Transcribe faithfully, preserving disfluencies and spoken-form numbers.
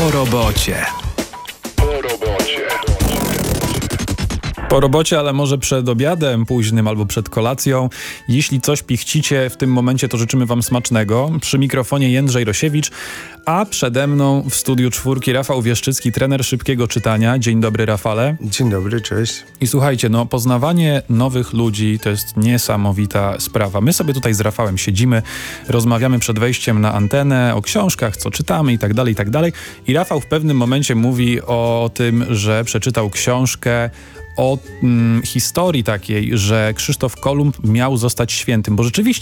Po robocie. Po robocie. Po robocie, ale może przed obiadem późnym albo przed kolacją. Jeśli coś pichcicie w tym momencie, to życzymy wam smacznego. Przy mikrofonie Jędrzej Rosiewicz, a przede mną w studiu czwórki Rafał Wieszczycki, trener szybkiego czytania. Dzień dobry, Rafale. Dzień dobry, cześć. I słuchajcie, no poznawanie nowych ludzi to jest niesamowita sprawa. My sobie tutaj z Rafałem siedzimy, rozmawiamy przed wejściem na antenę o książkach, co czytamy i tak dalej, i tak dalej. I Rafał w pewnym momencie mówi o tym, że przeczytał książkę o mm, historii takiej, że Krzysztof Kolumb miał zostać świętym, bo rzeczywiście